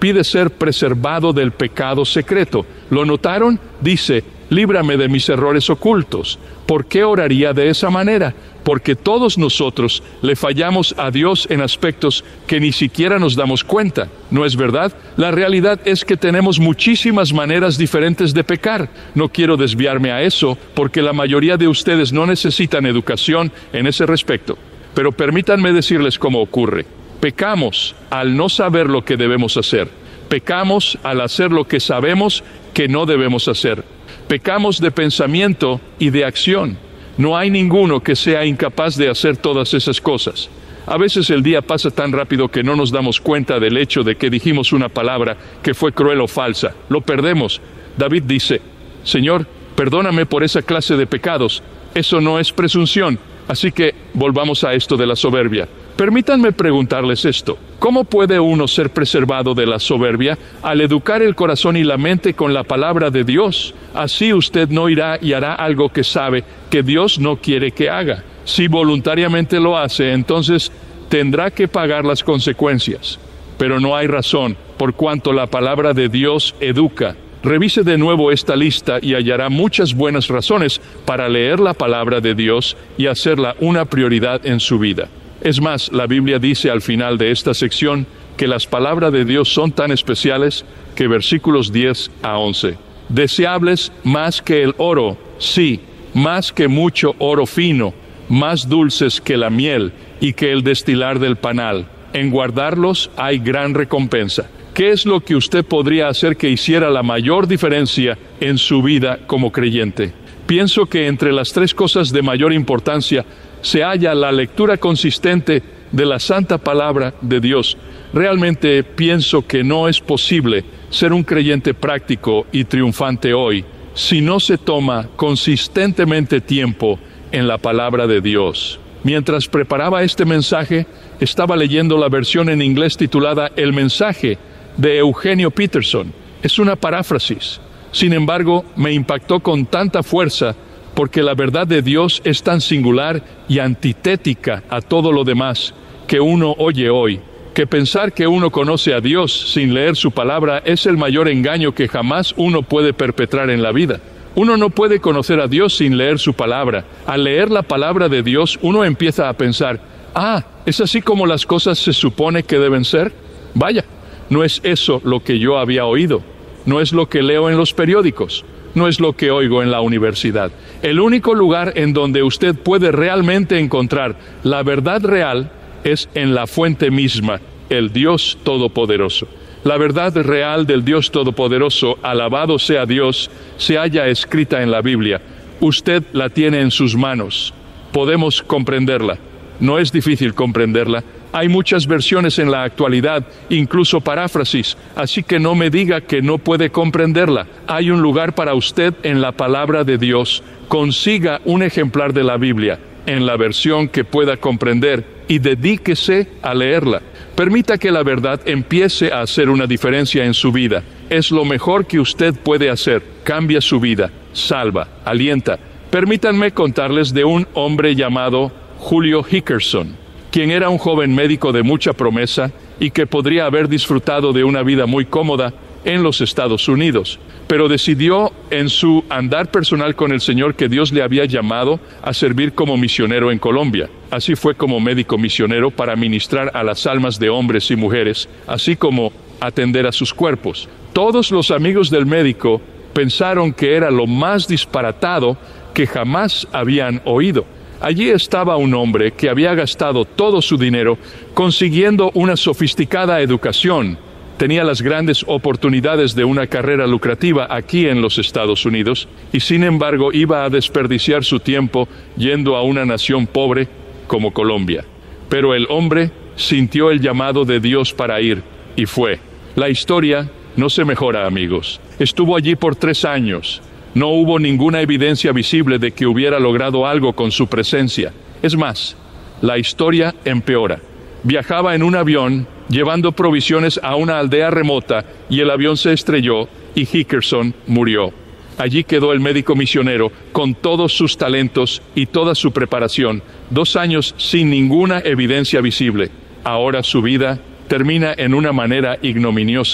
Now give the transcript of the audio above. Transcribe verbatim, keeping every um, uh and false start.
pide ser preservado del pecado secreto. ¿Lo notaron? Dice, líbrame de mis errores ocultos. ¿Por qué oraría de esa manera? Porque todos nosotros le fallamos a Dios en aspectos que ni siquiera nos damos cuenta, ¿no es verdad? La realidad es que tenemos muchísimas maneras diferentes de pecar. No quiero desviarme a eso, porque la mayoría de ustedes no necesitan educación en ese respecto. Pero permítanme decirles cómo ocurre. Pecamos al no saber lo que debemos hacer. Pecamos al hacer lo que sabemos que no debemos hacer. Pecamos de pensamiento y de acción. No hay ninguno que sea incapaz de hacer todas esas cosas. A veces el día pasa tan rápido que no nos damos cuenta del hecho de que dijimos una palabra que fue cruel o falsa. Lo perdemos. David dice, Señor, perdóname por esa clase de pecados. Eso no es presunción. Así que volvamos a esto de la soberbia. Permítanme preguntarles esto. ¿Cómo puede uno ser preservado de la soberbia? Al educar el corazón y la mente con la palabra de Dios. Así usted no irá y hará algo que sabe que Dios no quiere que haga. Si voluntariamente lo hace, entonces tendrá que pagar las consecuencias. Pero no hay razón, por cuanto la palabra de Dios educa. Revise de nuevo esta lista y hallará muchas buenas razones para leer la palabra de Dios y hacerla una prioridad en su vida. Es más, la Biblia dice al final de esta sección que las palabras de Dios son tan especiales que versículos diez a once. Deseables más que el oro, sí, más que mucho oro fino, más dulces que la miel y que el destilar del panal. En guardarlos hay gran recompensa. ¿Qué es lo que usted podría hacer que hiciera la mayor diferencia en su vida como creyente? Pienso que entre las tres cosas de mayor importancia se halla la lectura consistente de la santa palabra de Dios. Realmente pienso que no es posible ser un creyente práctico y triunfante hoy si no se toma consistentemente tiempo en la palabra de Dios. Mientras preparaba este mensaje, estaba leyendo la versión en inglés titulada El mensaje de Eugenio Peterson. Es una paráfrasis. Sin embargo, me impactó con tanta fuerza porque la verdad de Dios es tan singular y antitética a todo lo demás que uno oye hoy, que pensar que uno conoce a Dios sin leer su palabra es el mayor engaño que jamás uno puede perpetrar en la vida. Uno no puede conocer a Dios sin leer su palabra. Al leer la palabra de Dios, uno empieza a pensar, ah, ¿es así como las cosas se supone que deben ser? Vaya, no es eso lo que yo había oído, no es lo que leo en los periódicos, no es lo que oigo en la universidad. El único lugar en donde usted puede realmente encontrar la verdad real es en la fuente misma, el Dios Todopoderoso. La verdad real del Dios Todopoderoso, alabado sea Dios, se halla escrita en la Biblia. Usted la tiene en sus manos. Podemos comprenderla. No es difícil comprenderla. Hay muchas versiones en la actualidad, incluso paráfrasis, así que no me diga que no puede comprenderla. Hay un lugar para usted en la palabra de Dios. Consiga un ejemplar de la Biblia en la versión que pueda comprender y dedíquese a leerla. Permita que la verdad empiece a hacer una diferencia en su vida. Es lo mejor que usted puede hacer. Cambia su vida, salva, alienta. Permítanme contarles de un hombre llamado Julio Hickerson, quien era un joven médico de mucha promesa y que podría haber disfrutado de una vida muy cómoda en los Estados Unidos, pero decidió en su andar personal con el Señor que Dios le había llamado a servir como misionero en Colombia. Así fue como médico misionero para ministrar a las almas de hombres y mujeres, así como atender a sus cuerpos. Todos los amigos del médico pensaron que era lo más disparatado que jamás habían oído. Allí estaba un hombre que había gastado todo su dinero consiguiendo una sofisticada educación. Tenía las grandes oportunidades de una carrera lucrativa aquí en los Estados Unidos y sin embargo iba a desperdiciar su tiempo yendo a una nación pobre como Colombia. Pero el hombre sintió el llamado de Dios para ir y fue. La historia no se mejora, amigos. Estuvo allí por tres años. No hubo ninguna evidencia visible de que hubiera logrado algo con su presencia. Es más, la historia empeora. Viajaba en un avión llevando provisiones a una aldea remota y el avión se estrelló y Hickerson murió. Allí quedó el médico misionero con todos sus talentos y toda su preparación, dos años sin ninguna evidencia visible. Ahora su vida termina en una manera ignominiosa.